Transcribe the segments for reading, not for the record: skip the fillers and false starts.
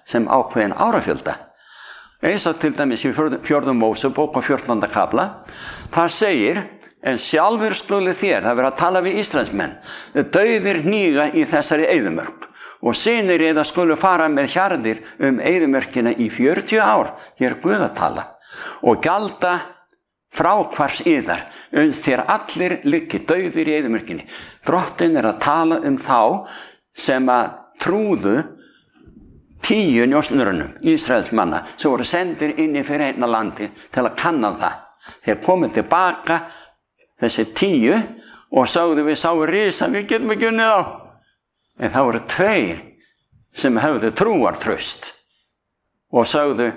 sem ákveðin árafjölda. Eins og til dæmis í 4. Mósebók og 14. kafla, það segir, en sjálfur skulu þér, það verið að tala við Ísraelsmenn, dauðir hníga í þessari eyðimörk og synir eða skulu fara með hjarðir eyðimörkina í 40 ár, hér Guð að tala, og gjalda fráhvars yðar, þér allir liggi dauðir í eyðimörkinni. Drottinn að tala þá sem að trúðu 10 njósnurunum Ísraelsmanna sem voru sendir inn í fyrirheitna landi til að kanna það. Þeir komið tilbaka, þessi 10, og sagðu við sáu risa, við getum ekki unnið á. En það voru 2 sem höfðu trúartraust og sagðu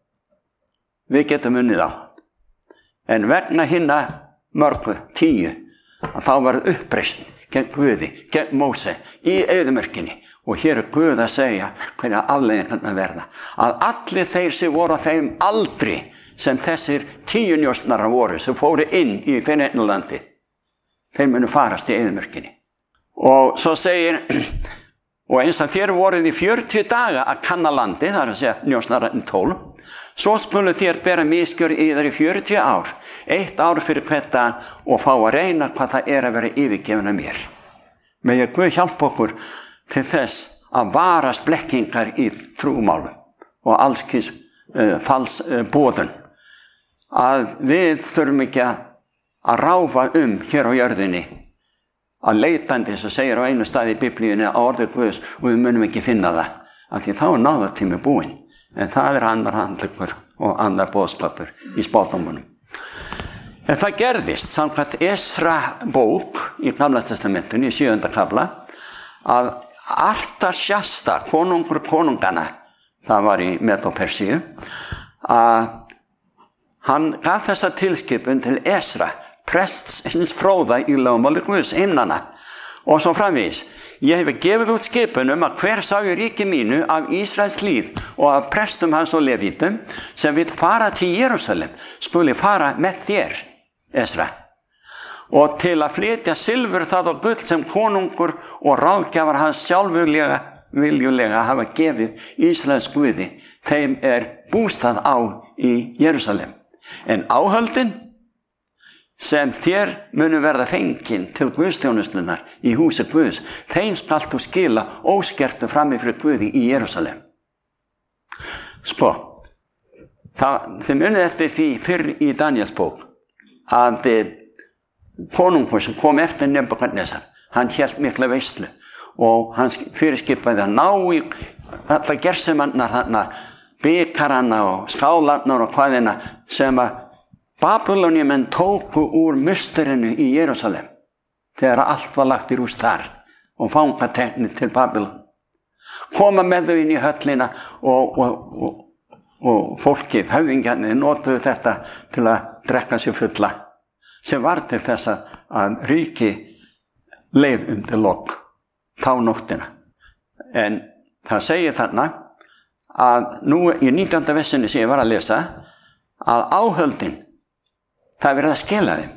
við getum unnið á. En vegna hinna mörgu 10 að þá var uppreisn gegn Guði, gegn Móse í eyðimörkinni. Og hér Guð að segja hverja afleiðingarnar verða. Að allir þeir sem voru á þeim aldri sem þessir 10 njósnarar voru sem fóru inn í fyrirheitnalandi, þeir munu farast í eyðimörkinni. Og svo segir, og eins að þér voruð í 40 daga að kanna landi, það að segja njósnararnir 12, svo skulu þér bera misgjör yðar í 40 ár, 1 ár fyrir hvert dag og fá að reyna hvað það að vera yfirgefin af mér. Megi Guð hjálpa okkur til þess að varast blekkingar í trúmálum og allskins falsboðun. Að við þurfum ekki að ráfa hér á jörðinni, að leitandi, eins og segir á einu staði í Biblíunni, á orði Guðs, og við munum ekki finna það, af því þá náðartími búinn. En það annar handlegur og annar boðskapur í spádómunum. En það gerðist, samkvæmt Esra bók í Gamla testamentinu, í 7. kafla, að Artasjasta, konungur konungana, það var í Medo-Persíu, að hann gaf þessa tilskipun til Esra, prests hins fróða í lögmáli Guðs himnanna, og svo framvegis. Ég hef gefið út skipun að hver sá í ríki mínu af Ísraels hlíð og af prestum hans og levítum sem vill fara til Jerúsalem skuli fara með þér, Esra. Og til að flytja silfur það og gull sem konungur og ráðgjafar hans viljulega hafa gefið Ísraels Guði, þeim bústað á í Jerúsalem. En áhöldin sem þér munu verða fengin til Guðstjónustunnar í húsi Guðs, þeim skalt þú skila óskertu frammi fyrir Guði í Jerúsalem. Þið munið eftir því fyrr í Daniels bók að konungur sem kom eftir Nebúkadnesar, hann hélt mikla veislu og hann fyrirskipaði að ná í alla gersemannar þarna, bikaranna og skálarnar og hvaðina sem að Babyloniumenn tóku úr musturinu í Jerúsalem þegar allt var lagt í rúst þar og fangateknir til Babylon. Koma með þau inn í höllina og fólkið, höfðingjarnir, notuðu þetta til að drekka sér fulla, sem var til þess að ríki leið undir lok þá nóttina. En það segir þarna að nú í 19. versinni sem ég var að lesa að áhöldin, það verið að skela þeim.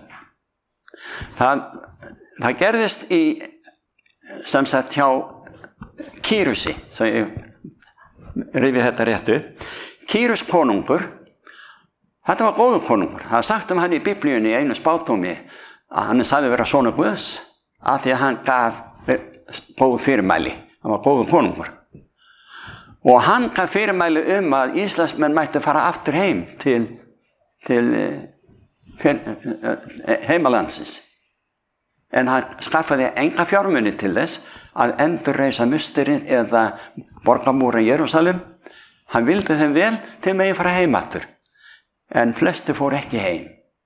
Það gerðist í sem sagt hjá Kírusi, svo ég rifið þetta réttu. Kírus konungur, þetta var góður konungur. Það er sagt hann í Biblíunni í einu spádómi að hann sagði vera sonur Guðs af því að hann gaf góð fyrirmæli. Hann var góður konungur. Og hann gaf fyrirmæli að Íslandsmenn mættu fara aftur heim til heimalandsins. En hann skaffaði enga fjármuni til þess að endurreisa musturinn eða borgarmúra í Jerúsalem. Hann vildi þeim vel til megi fara heim aftur. En flesti fór ekki heim.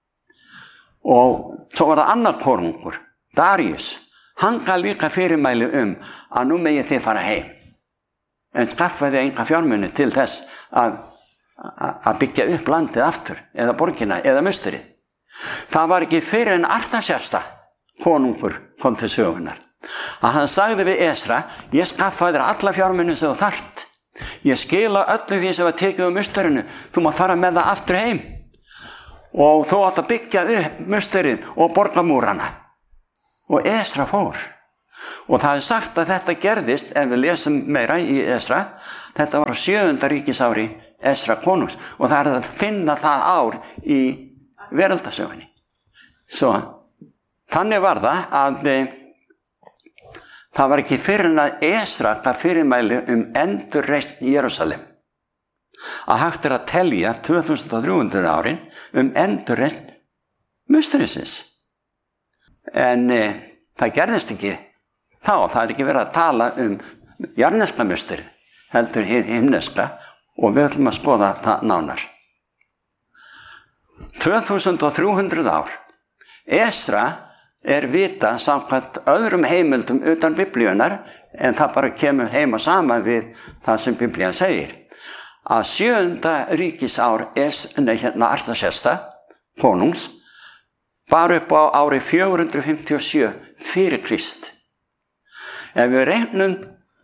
Og svo var það annar konungur, Darius. Hann gaf líka fyrirmæli að nú megi þið fara heim. En skaffaði enga fjármuni til þess að byggja upp landið aftur, eða borgina, eða musturinn. Það var ekki fyrir en Artasjasta konungur kom til sögunar. Að hann sagði við Esra, ég skaffaði þér alla fjármuni sem þú þarft. Ég skila öllu því sem var tekið musturinu. Þú mátt fara með það aftur heim. Og þú átt að byggja upp musturinn og borgarmúrana. Og Esra fór. Og það sagt að þetta gerðist, ef við lesum meira í Esra, þetta var á 7. ríkisári Esra konungs og það að finna það ár í veraldasögunni. Svo þannig var það að það var ekki fyrr en að Esra gaf fyrirmæli endurreisn Jerúsalem. Að hægt að telja 2300 árin endurreisn musterisins. En það gerðist ekki þá, það er ekki verið að tala jarneska musterið, heldur himneska og við ætlum að skoða það nánar. 2300 ár. Esra vita samkvæmt öðrum heimildum utan biblíunar, en það bara kemur heima saman við það sem biblían segir. Að 7. ríkisár Artasasta konungs bar upp á ári 457 fyrir Krist. Ef við reiknum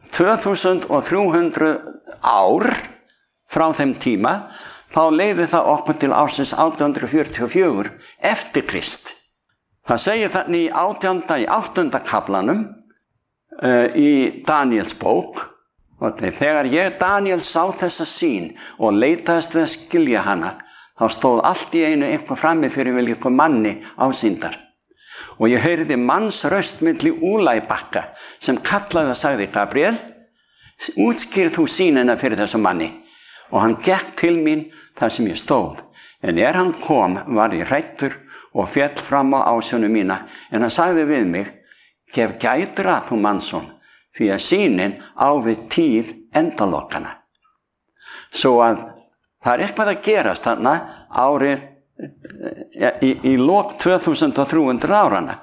2300 ár frá þeim tíma, þá leiði það okkur til ársins 1844 eftir Krist. Það segir þannig í 8. kaflanum í Daniels bók, og þegar ég Daniel sá þessa sýn og leitaðist við að skilja hana, þá stóð allt í einu eitthvað frammi fyrir viljiðum manni ásýndar. Og ég heyrði manns röst milli Úlæbakka sem kallaði og sagði: Gabriel, útskýrð þú sýnina fyrir þessum manni. Og hann gekk til mín þar sem ég stóð. En hann kom, var ég hræddur og féll fram á ásjónu mína. En hann sagði við mig: gef gætur að þú mannsson, því að sýnin á við tíð endalokana. Svo að það eitthvað að gerast þarna árið í lok 2300 árana,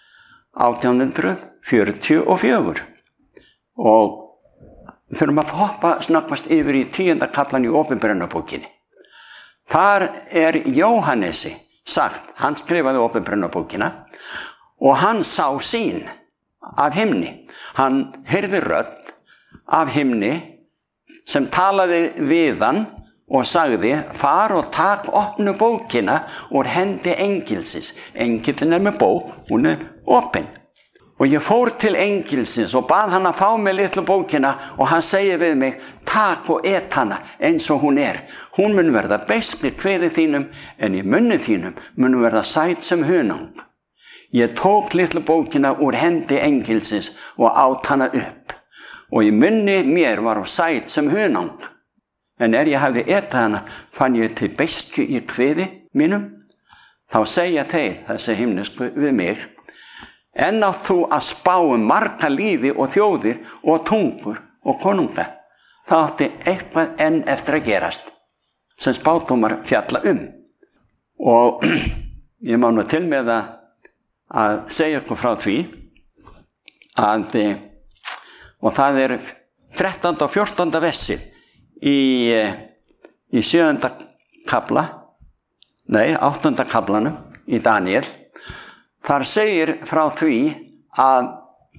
1844. Og þurfum að hoppa snöggvast yfir í 10. kaflan í Opinberunarbókinni. Þar Jóhannesi sagt, hann skrifaði Opinberunarbókina, og hann sá sýn af himni. Hann heyrði rödd af himni sem talaði við hann og sagði: far og tak opnu bókina úr hendi engilsins. Engillin með bók, hún opin. Og ég fór til engilsins og bað hann að fá mig litlu bókina, og hann segir við mig: tak og et hana eins og hún Hún mun verða beisk í kviði þínum, en í munni þínum mun verða sæt sem hunang. Ég tók litlu bókina úr hendi engilsins og át hana upp, og í munni mér var hún sæt sem hunang. En ég hafði etið hana, fann ég til beisku í kviði mínum. Þá segja þeir, þessi himnesku, við mig: en átt þú að spá marga líði og þjóðir og tungur og konunga. Það átti eitthvað enn eftir að gerast, sem spádómar fjalla Og ég má nú til með að segja ykkur frá því að, og það 13. og 14. versi í 7. kafla, 8. kaflanum í Daniel. Þar segir frá því að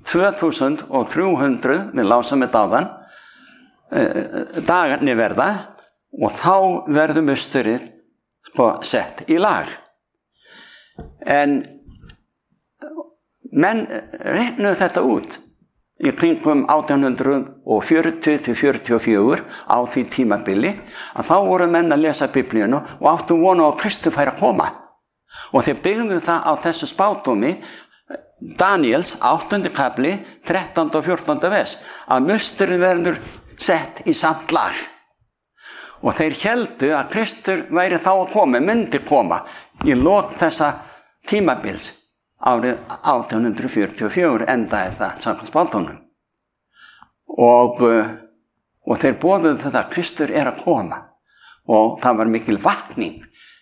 2300, við lásum þetta áðan, dagarnir verða, og þá verður musturið sett í lag. En menn reiknuðu þetta út í kringum 1840 til 44 á því tímabili, að þá voru menn að lesa Biblíuna og áttu vonu á Kristur færi að koma. Og þeir byggðu það á þessu spádómi Daniels 8. kafli 13. og 14. vers, að musturinn verður sett í samt lag. Og þeir héldu að Kristur væri þá að koma, myndi koma í lok þessa tímabils. Árið 1844 endaði það samkvæmt spádómnum. Og þeir boðuðu þetta að Kristur að koma. Og það var mikil vakning.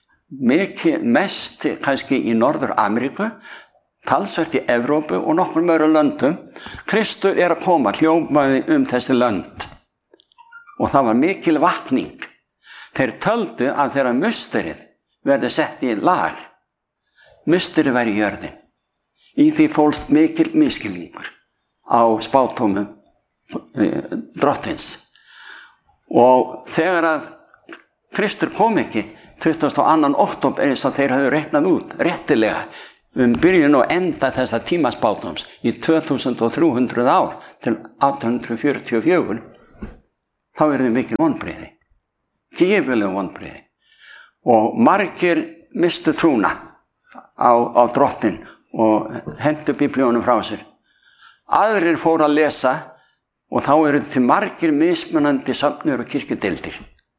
Mest kannski í Norður-Ameríku, talsvert í Evrópu og nokkrum öðrum löndum. Kristur að koma, hljómaði þessi lönd. Og það var mikil vakning. Þeir töldu að þegar musturinn verði sett í lag, musturinn væri í jörðin. Í því fólst mikil misskilningur á spádómum drottins. Og þegar að Kristur kom ekki 22. október, eins og þeir hafðu reiknað út réttilega byrjun og enda þessa tímaspátums í 2300 ár til 1844, þá þau mikil vonbrigði, gífurleg vonbrigði. Og margir mistu trúna á Drottin og hentu Biblíunum frá sér. Aðrir fóru að lesa og þá eru til margir mismunandi söfnur og kirkjudeildir.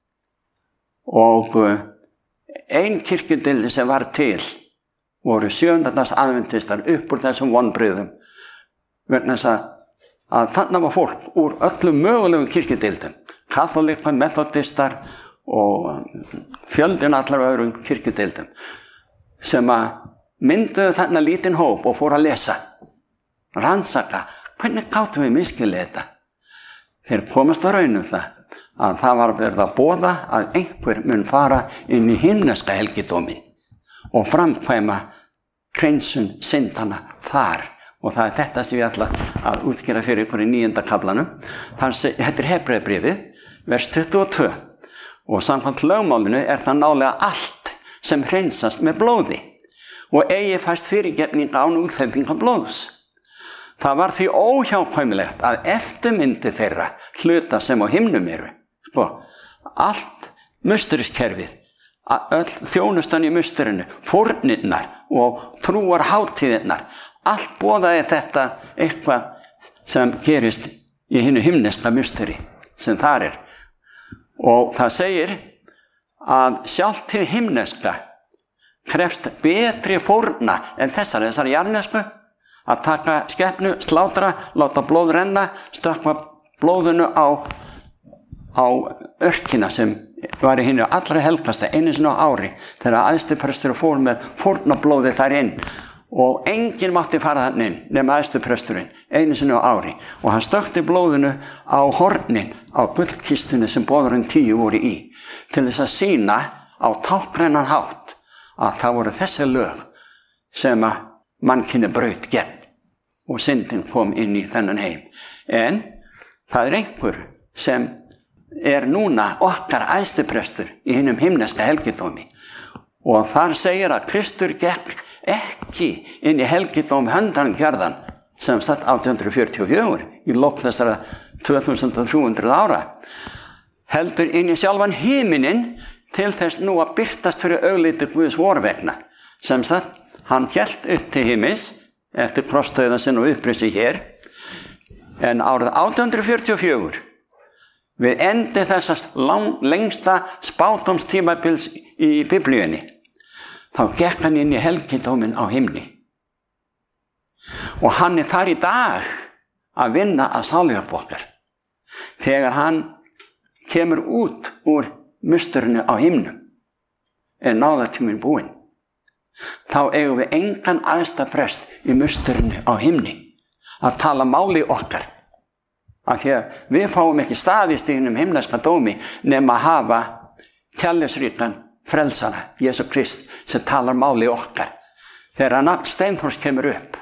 Og ein kirkjudeildi sem var til voru sjöundags aðventistar upp úr þessum vonbrigðum, vegna þess að þarna var fólk úr öllum mögulegum kirkjudeildum, katholikar, methodistar og fjöldin allar öðrum kirkjudeildum, sem að mynduðu þarna lítinn hóp og fóru að lesa, rannsaka, hvernig gátum við misskilið þetta? Þeir komast að raun að það var verið að boða að einhver mun fara inn í himneska helgidóminn og framkvæma hreinsun syndanna þar. Og það þetta sem ég ætla að útskýra fyrir ykkur í 9. kaflanum. Þetta Hebreabréfið, vers 22. Og samkvæmt lögmálinu það nálega allt sem hreinsast með blóði og eigi fæst fyrirgefning án útfellinga blóðs. Það var því óhjákvæmilegt að eftirmyndi þeirra hluta sem á himnum eru. Allt musteriskerfið, öll þjónustan í musterinu, fórnirnar og trúar hátíðirnar, allt boðaði þetta eitthvað sem gerist í hinu himneska musteri sem þar er. Og það segir að sjálft hið himneska krefst betri fórna en þessari jarðnesku, að taka skepnu, slátra, láta blóð renna, stökkva blóðinu á örkina sem var í hinu allra helgasta einu sinni á ári þegar æðstiprestur fór með fórnablóði þar inn og enginn mátti fara þannig inn nema æðstipresturinn einu sinni á ári og hann stökkti blóðinu á hornin á gullkistunni sem boðurinn 10 voru í til þess að sýna á táknrænan hátt að það voru þessi lög sem að mannkynið braut gegn og syndin kom inn í þennan heim. En það einhver sem núna okkar æðstiprestur í hinum himneska helgidómi og þar segir að Kristur gekk ekki inn í helgidóm handangjörðan sem satt 1844 í lok þessara 2300 ára heldur inn í sjálfan himinin til þess nú að birtast fyrir augliti Guðs vorvegna sem satt hann hélt upp til himins eftir krossdauðan sinn og upprisi hér en árið 1844 við endi þessast lengsta spádómstímabils í Biblíunni, þá gekk hann inn í helgidóminn á himni. Og hann þar í dag að vinna að sáluhjálp okkar. Þegar hann kemur út úr musterinu á himnum, náðartíminn búinn, þá eigum við engan æðstaprest í musterinu á himni að tala máli okkar. Af því að við fáum ekki staðist í hinum himneska dómi nema að hafa kærleiksríkan frelsara, Jesú Krist, sem talar máli okkar. Þegar nafn Steinþórs kemur upp,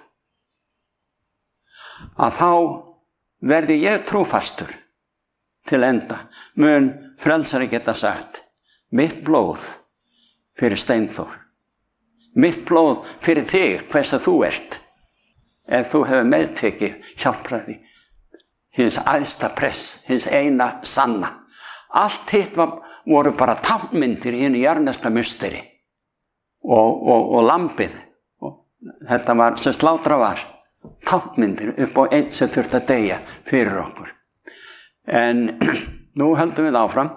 að þá verði ég trúfastur til enda. Mun frelsari geta sagt, mitt blóð fyrir Steinþór, mitt blóð fyrir þig, hvers að þú ert, ef þú hefur meðtekið hjálpraði. Hins æðsta prest, hins eina sanna. Allt hitt voru bara táknmyndir í hinu jarðneska musteri og lambið. Og þetta var, sem slátra var, táknmyndir upp á einn sem þurfti að deyja fyrir okkur. En nú höldum við áfram.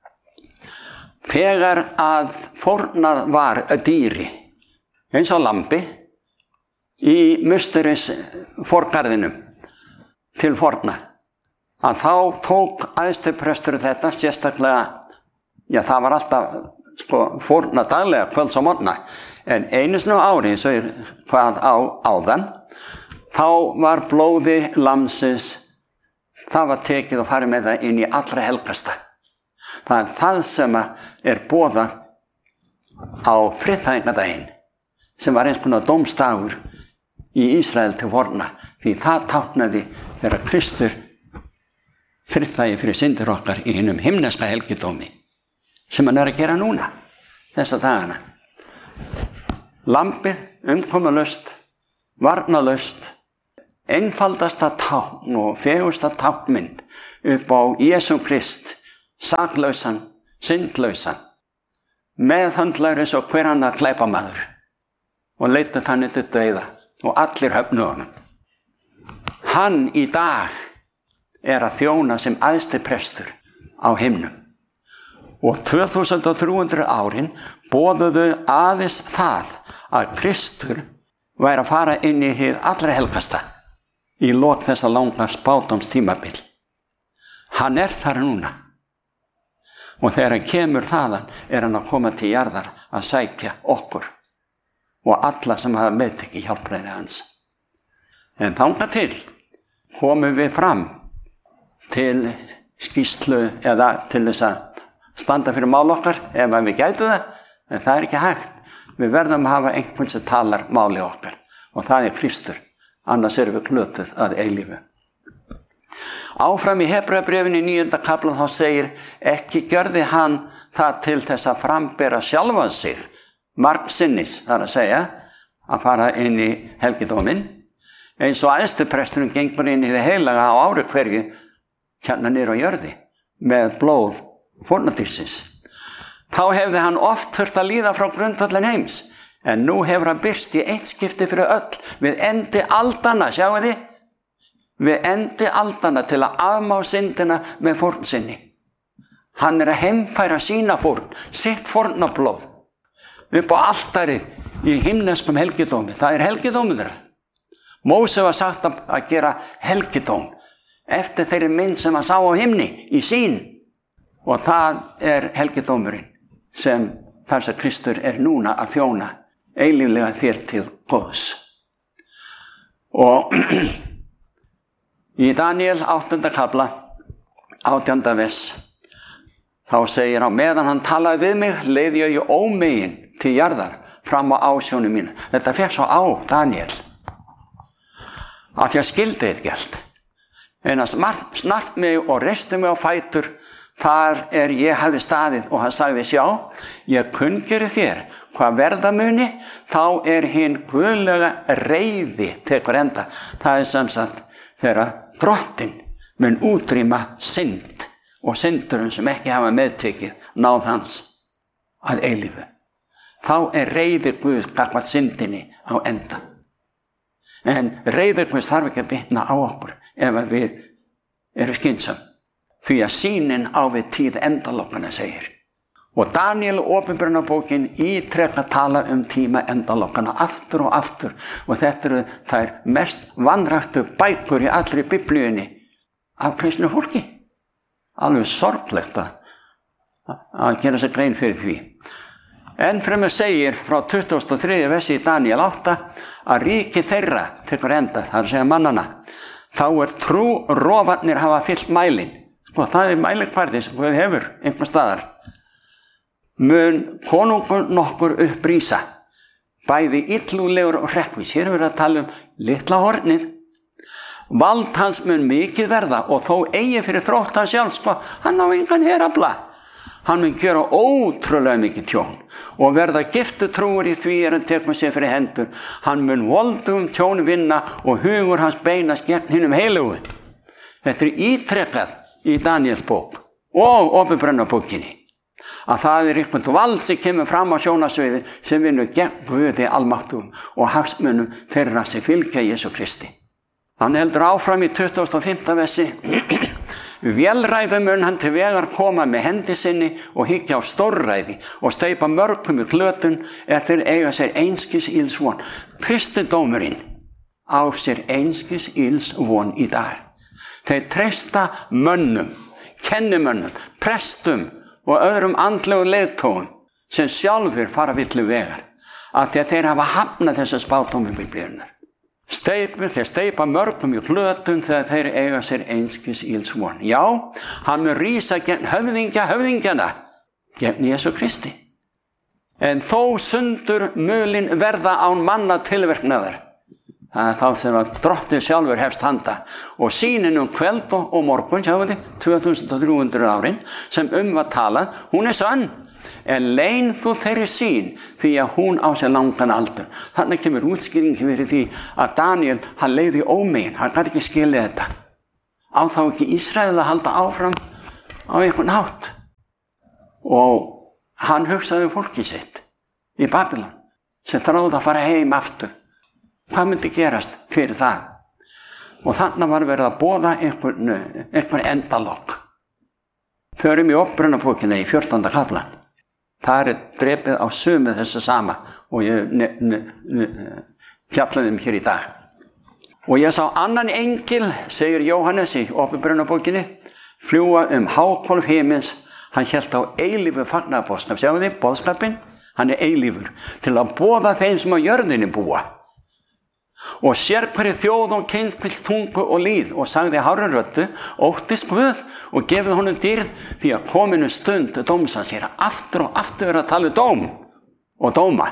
Þegar að fórnað var dýri, eins og lambi, í musteris forgarðinum til forna, að þá tók æðstiprestur þetta sérstaklega, það var alltaf fórna daglega, kvölds og morgna, en einu sinni á ári, svo hvað áðan, þá var blóði lamsins, það var tekið og farið með það inn í allra helgasta. Það það sem er boðað á friðþægingadaginn, sem var eins konar dómsdagur í Ísrael til forna, því það táknaði þegar Kristur friðþægi fyrir syndir okkar í hinum himneska helgidómi, sem hann að gera núna, þessa dagana. Lambið umkomulaust, varnalaust, einfaldasta tákn og fegursta táknmynd upp á Jesú Krist, saklausan, syndlausan, meðhöndlar eins og hver annar glæpamaður og leiddu þannig til dauða og allir höfnuðu honum. Hann í dag að þjóna sem æðsti prestur á himnum. Og 2300 árin boðuðu aðeins það að Kristur væri að fara inn í hið allra helgasta í lok þessa langa spádómstímabil. Hann þar núna. Og þegar hann kemur þaðan hann að koma til jarðar að sækja okkur og alla sem hafa meðtekið hjálpræði hans. En þangað til komum við fram til skýrslu eða til þess að standa fyrir mál okkar ef við gætum það, en það ekki hægt. Við verðum að hafa einhvern sem talar máli okkar og það Kristur, annars erum við glötuð að eilífu. Áfram í Hebreabréfinu í 9. kafla þá segir, ekki gjörði hann það til þess að frambera sjálfan sig margsinnis, þar að segja, að fara inn í helgidóminn, eins og æðstipresturinn gengur inn í það heilaga á ári hverju hérna niður á jörði með blóð fórnardýrsins. Þá hefði hann oft þurft að líða frá grundvöllin heims, en nú hefur hann birst í eitt skipti fyrir öll við endi aldanna, sjáu þið? Við endi aldanna til að afmá syndina með fórn sinni. Hann að heimfæra sína fórn, sitt fórnablóð, upp á altarið í himneskum helgidómi. Það helgidómur þeirra. Móse var sagt að gera helgidóm eftir þeirri mynd sem hann sá á himni í sín. Og það helgidómurinn sem þar sem Kristur núna að þjóna eilíflega þér til góðs. Og í Daniel 8. kafla, 18. vers, þá segir hann, meðan hann talaði við mig, leið ég ómegin til jarðar fram á ásjónu mínu. Þetta fekk svo á Daniel, að ég skildi eitthvað. En að snart mig og reisti mig á fætur, þar ég hafði staðið og hann sagði, sjá, ég kunngeri þér hvað verða muni, þá hinn guðlega reiði tekur enda. Það sem sagt þegar drottinn mun útrýma synd og syndurinn sem ekki hafa meðtekið náð hans að eilífu. Þá reiði Guð gagnvart syndinni á enda. En reiði Guð þarf ekki að bitna á okkur ef við erum skynsöm. Því að sýnin á við tíð endalokkana segir. Og Daniel opinberunarbókin ítrekka tala tíma endalokkana aftur og aftur. Og þetta þær mest vanræktu bækur í allri biblíunni af kristnu fólki. Alveg sorglegt að gera sér grein fyrir því. Enn fremur segir frá 23. versi í Daniel 8 að ríki þeirra tekur enda, það að segja mannana. Þá trú rofarnir hafa fyllt mælin. Og það mælikvarði sem Guð hefur einhver staðar. Mun konungur nokkur upprísa, bæði illúlegur og hrekkvís. Hér verið að tala litla hornið. Vald hans mun mikið verða og þó eigi fyrir þrótt hans sjálf, hann á engan herafla. Hann mun gera ótrúlega mikið tjón og verða giftutrúur í því hann tekur sér fyrir hendur. Hann mun voldugum tjón vinna og hugur hans beinast gegn hinum heilugu. Þetta ítrekkað í Daniels bók og opinberunarbókinni að það einhvern vald sem kemur fram á sjónasviði sem vinnur gegn Guði almáttugum og hagsmunum þeirra sem fylgja Jesú Kristi. Hann heldur áfram í 25. versi vélræðum mun hann til vegar koma með hendi sinni og hyggja á stórræði og steypa mörgum í glötun þeir eiga sér einskis ills von. Kristindómurinn á sér einskis ills von í dag. Þeir treysta mönnum, kennimönnum, prestum og öðrum andlegum leiðtogum sem sjálfur fara villu vegar af því að þeir hafa hafnað þessa spádómi biblíunnar. Þeir steypa mörgum í glötun þegar þeir eiga sér einskis ills von. Já, hann mun rísa gegn höfðingjana, gegn Jesú Kristi. En þó sundur mulin verða án manna tilverknaðar. Það þá sem að drottinn sjálfur hefst handa og sýnin kveld og morgun, sjáum við 2300 árin sem var talað, hún sönn, leyn þú þeirri sýn því að hún á sér langan aldur. Þannig kemur útskýring fyrir því að Daniel, hann leið í ómegin, hann gat ekki skilið þetta. Á þá ekki Ísrael að halda áfram á einhvern hátt. Og hann hugsaði fólkið sitt í Babylon sem þráði að fara heim aftur. Hvað myndi gerast fyrir það? Og þannig var verið að boða einhvern endalok. Förum í Upprunabókina í 14. kafla. Það drepið á sömu þessu sama og ég fjallaði hér í dag. Og ég sá annan engil, segir Jóhannes í Upprunabókinni, fljúga háhvolf himins. Hann hélt á eilífu fagnaðarboðskap. Sjáu þið, boðskapinn, hann eilífur, til að boða þeim sem á jörðinni búa. Og sérhverri þjóð og kynskvill tungu og líð, og sagði hárri röddu, óttist Guð og gefið honum dýrð, því að kominu stund dómsans. Hér aftur og aftur að tala dóm og dóma.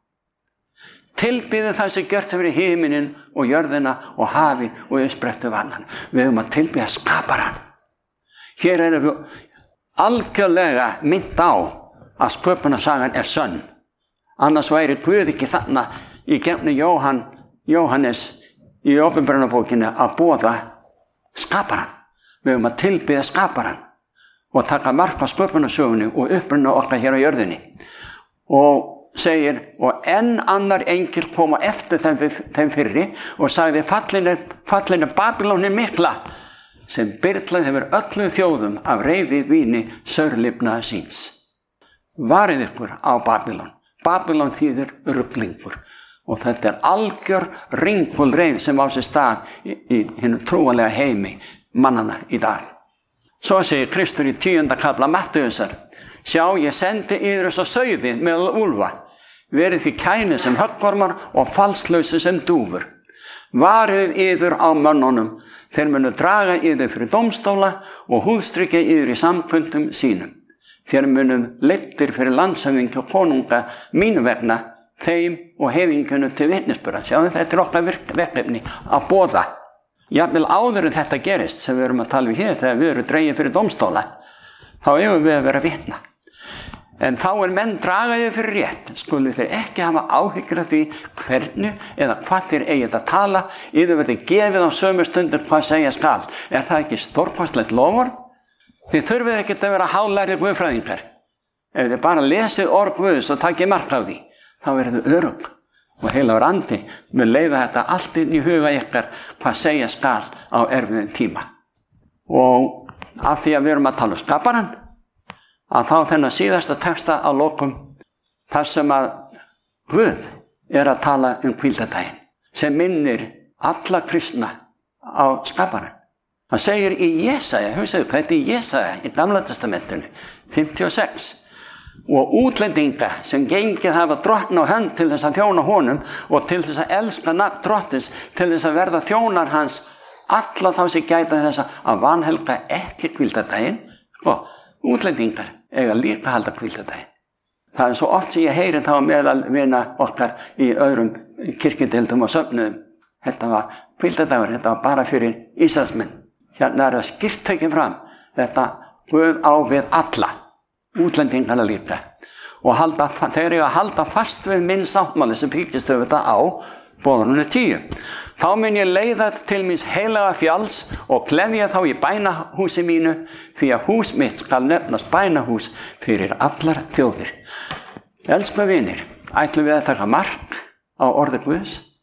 Tilbýði það sem gjört hefur í himinin og jörðina og hafið og uppsprettu vatnan. Við höfum að tilbýða skaparann. Hér erum við algjörlega minnt á að sköpunarsagan sönn. Annars væri Guð ekki þarna í gegnum Jóhannes í Upprunabókinni að boða skaparann. Við höfum að tilbýða skaparann og taka mark á sköpunarsögunni og uppruna okkar hér á jörðinni. Og segir, og enn annar engil kom á eftir þeim fyrri og sagði, fallinu Babylónin mikla, sem byrlaði hefur öllum þjóðum af reiði víni saurlifnaðar síns. Varið ykkur á Babylon. Babylon þýðir ruglingur. Og þetta algjör ringulreið sem á sér stað í hinum trúanlega heimi mannana í dag. Svo segir Kristur í 10. kafla Mattheusar, sjá, ég sendi yður svo sauði meðal úlfa, verið því kæni sem höggormar og falslausi sem dúfur. Varið yður á mönnunum, þeir munu draga yður fyrir dómstóla og húðstrykja yður í samkundum sínum. Þeir munu leiddir fyrir landshöfðingja og konunga mínu vegna, þeim og heiðingjunum til vitnisburðar. Sjáðu, þetta okkar verkefni að boða. Jafnvel áður en þetta gerist, sem við erum að tala um hér, þegar við erum dregin fyrir dómstóla, þá eigum við að vera vitna. En þá menn dragaði fyrir rétt, skulu þeir ekki hafa áhyggjur af því hvernig eða hvað þeir eigið að tala, yfir verði gefið á sömu stundur hvað segja skal. Það ekki stórkostlegt lofur? Þið þurfið ekki að vera hálærið guðfræðingar. Ef þið bara lesið orð Guðs og takið mark á því, þá þið örugg og heilagur andi mun leiða þetta allt inn í huga ykkar hvað segja skal á erfiðum tíma. Og af því að við erum að tala um skaparann, að þá þennan síðasta texta á lokum, þar sem að Guð að tala um hvíldardaginn, sem minnir alla kristna á skaparann. Hann segir í Jesaja, hugsaðu hvað þetta í Jesaja í Gamla testamentinu, 56, og útlendinga sem gengið hafa drottn á hönd til þess að þjóna honum og til þess að elska nafn drottins, til þess að verða þjónar hans, alla þá sem gæta þess að vanhelga ekki hvíldardaginn. Útlendingar eiga líka halda hvíldardaginn. Það svo oft sem ég heyri þá meðal vina okkar í öðrum kirkjudeildum og söfnuðum. Þetta var hvíldardagur, þetta var bara fyrir Ísraelsmenn. Hérna það skýrt tekið fram. Þetta Guð á við alla. Útlendingarna líka. Og þeir eru að halda fast við minn sáttmáli sem byggist þetta á boðorðinu 10. Þá mun ég leiða til míns heilaga fjalls og gleðja þá í bænahúsi mínu, því að hús mitt skal nefnast bænahús fyrir allar þjóðir. Elsku vinir, ætlum við að taka mark á orði Guðs?